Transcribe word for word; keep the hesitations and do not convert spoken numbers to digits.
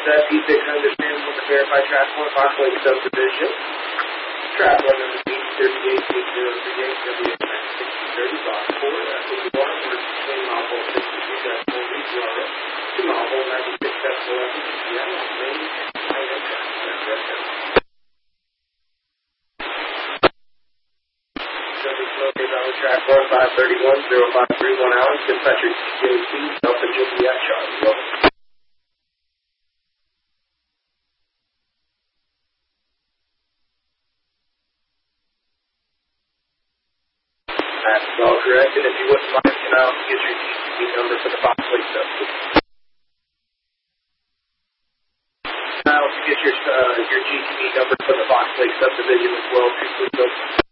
set, P six understands with the verified track one, Fox Lake subdivision. Track one number B thirty-eight eight zero three eight, W X nine sixty thirty, box four, that's what you want, we're between mile hole sixty-two dash four, we are to mile hole ninety-six dash eleven, yeah, main, nine and track, that's right. Located on the track one five three one zero five three one hours, dispatcher T J C, Delta Juliet, Charlie. Over. That's all correct, and if you wouldn't mind, can I also get your G T V number for the Fox Lake subdivision? Can I also get your, uh, your G T V number for the Fox Lake subdivision as well, too, please?